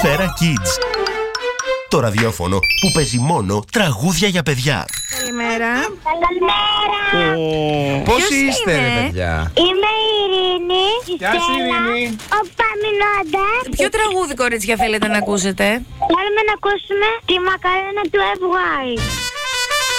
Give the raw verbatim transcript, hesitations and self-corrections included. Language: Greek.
Σφαίρα Kids. Το ραδιόφωνο που παίζει μόνο τραγούδια για παιδιά. Καλημέρα. Καλημέρα. Πώς Ποιος είστε, είναι? ρε παιδιά? Είμαι η Ειρήνη. Γεια σου, Ειρήνη. Ο Παμινώντας. Ποιο τραγούδι, κορίτσια, θέλετε να ακούσετε? Θέλουμε να ακούσουμε τη μακαρένα του F Y.